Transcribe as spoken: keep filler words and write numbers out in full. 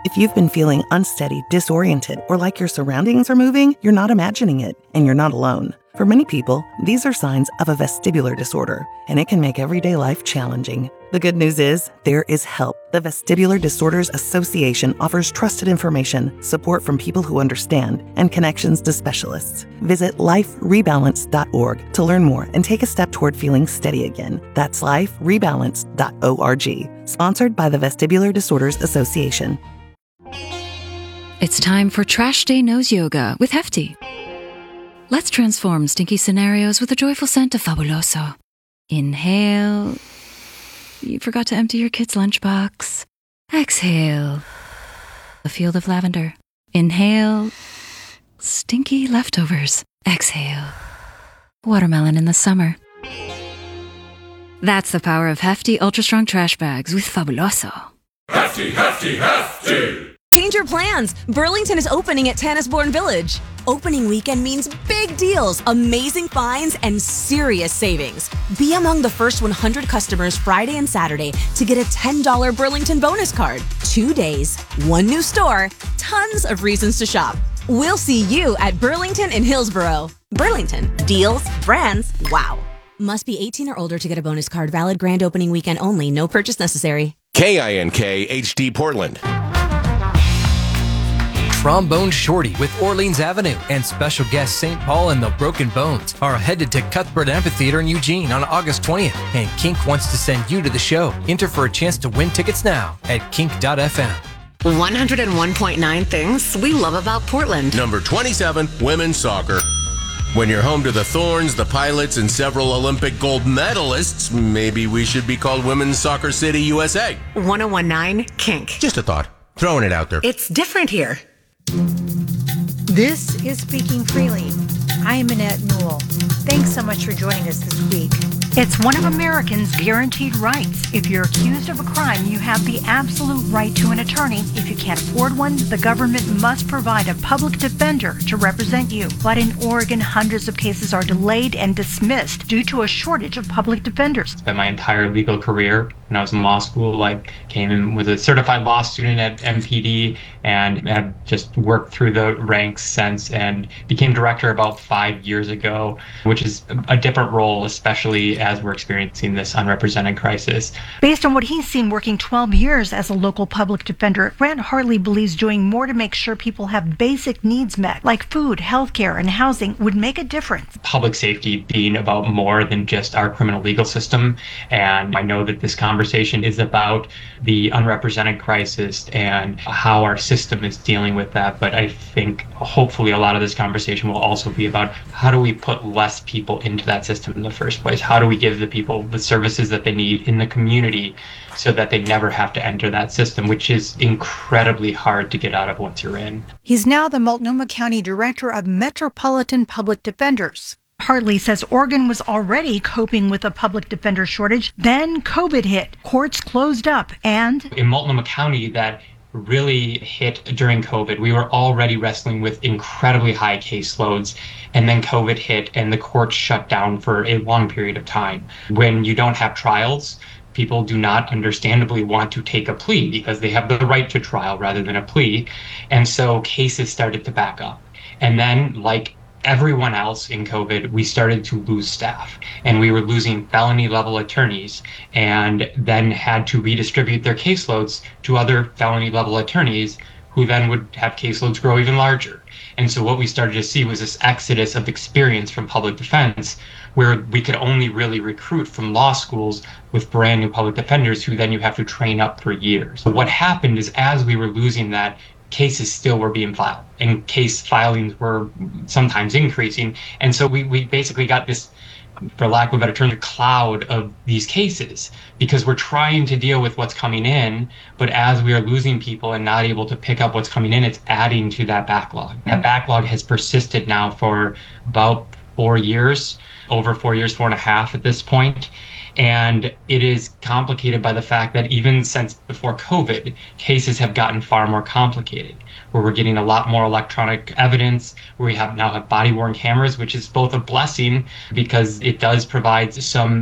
If you've been feeling unsteady, disoriented, or like your surroundings are moving, you're not imagining it, and you're not alone. For many people, these are signs of a vestibular disorder, and it can make everyday life challenging. The good news is, there is help. The Vestibular Disorders Association offers trusted information, support from people who understand, and connections to specialists. Visit life rebalance dot org to learn more and take a step toward feeling steady again. That's life rebalance dot org. Sponsored by the Vestibular Disorders Association. It's time for Trash Day Nose Yoga with Hefty. Let's transform stinky scenarios with a joyful scent of Fabuloso. Inhale. You forgot to empty your kid's lunchbox. Exhale. A field of lavender. Inhale. Stinky leftovers. Exhale. Watermelon in the summer. That's the power of Hefty Ultra Strong Trash Bags with Fabuloso. Hefty, hefty, hefty! Change your plans. Burlington is opening at Tannisbourne Village. Opening weekend means big deals, amazing finds, and serious savings. Be among the first one hundred customers Friday and Saturday to get a ten dollars Burlington bonus card. Two days, one new store, tons of reasons to shop. We'll see you at Burlington in Hillsborough. Burlington. Deals, brands, wow. Must be eighteen or older to get a bonus card. Valid grand opening weekend only. No purchase necessary. K I N K H D Portland. Trombone Shorty with Orleans Avenue and special guest Saint Paul and the Broken Bones are headed to Cuthbert Amphitheater in Eugene on August twentieth, and Kink wants to send you to the show. Enter for a chance to win tickets now at kink dot f m. one oh one point nine things we love about Portland. Number twenty-seven, women's soccer. When you're home to the Thorns, the Pilots, and several Olympic gold medalists, maybe we should be called Women's Soccer City U S A. one oh one point nine Kink. Just a thought. Throwing it out there. It's different here. This is Speaking Freely. I am Annette Newell. Thanks so much for joining us this week. It's one of Americans' guaranteed rights. If you're accused of a crime, you have the absolute right to an attorney. If you can't afford one, the government must provide a public defender to represent you. But in Oregon, hundreds of cases are delayed and dismissed due to a shortage of public defenders. Spent my entire legal career when I was in law school. I came in was a certified law student at M P D and have just worked through the ranks since, and became director about five years ago, which is a different role, especially as we're experiencing this unrepresented crisis. Based on what he's seen working twelve years as a local public defender, Grant Hartley believes doing more to make sure people have basic needs met, like food, healthcare, and housing, would make a difference. Public safety being about more than just our criminal legal system, and I know that this conversation is about the unrepresented crisis and how our system is dealing with that, but I think hopefully a lot of this conversation will also be about how do we put less people into that system in the first place? How do we give the people the services that they need in the community so that they never have to enter that system, which is incredibly hard to get out of once you're in. He's now the Multnomah County Director of Metropolitan Public Defenders. Hartley says Oregon was already coping with a public defender shortage. Then COVID hit, courts closed up, and in Multnomah County, that really hit during COVID. We were already wrestling with incredibly high caseloads, and then COVID hit and the courts shut down for a long period of time. When you don't have trials, people do not understandably want to take a plea because they have the right to trial rather than a plea. And so cases started to back up. And then, like everyone else in COVID, we started to lose staff, and we were losing felony level attorneys, and then had to redistribute their caseloads to other felony level attorneys who then would have caseloads grow even larger. And so what we started to see was this exodus of experience from public defense, where we could only really recruit from law schools with brand new public defenders who then you have to train up for years. But what happened is, as we were losing that, cases still were being filed, and case filings were sometimes increasing. And so we, we basically got this, for lack of a better term, a cloud of these cases, because we're trying to deal with what's coming in, but as we are losing people and not able to pick up what's coming in, it's adding to that backlog. That backlog has persisted now for about four years, over four years, four and a half at this point. And it is complicated by the fact that even since before COVID, cases have gotten far more complicated, where we're getting a lot more electronic evidence, where we have now have body-worn cameras, which is both a blessing because it does provide some